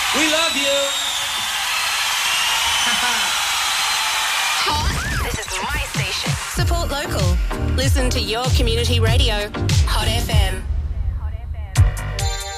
We love you. Hot. This is my station. Support local. Listen to your community radio. Hot FM.